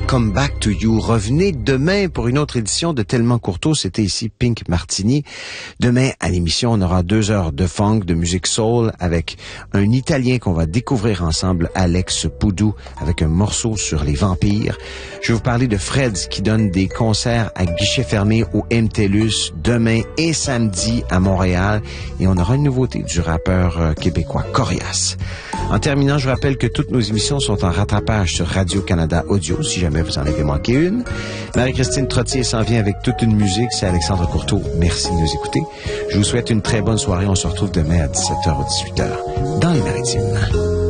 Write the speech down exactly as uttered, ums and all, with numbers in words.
Come Back to You. Revenez demain pour une autre édition de Tellement Courteau. C'était ici Pink Martini. Demain, à l'émission, on aura deux heures de funk, de musique soul avec un Italien qu'on va découvrir ensemble, Alex Poudou, avec un morceau sur les vampires. Je vais vous parler de Freds qui donne des concerts à guichet fermé au M T L U S demain et samedi à Montréal. Et on aura une nouveauté du rappeur euh, québécois Corias. En terminant, je vous rappelle que toutes nos émissions sont en rattrapage sur Radio-Canada Audio, si jamais vous en avez manqué une. Marie-Christine Trottier s'en vient avec toute une musique. C'est Alexandre Courteau. Merci de nous écouter. Je vous souhaite une très bonne soirée. On se retrouve demain à dix-sept heures ou dix-huit heures dans les Maritimes.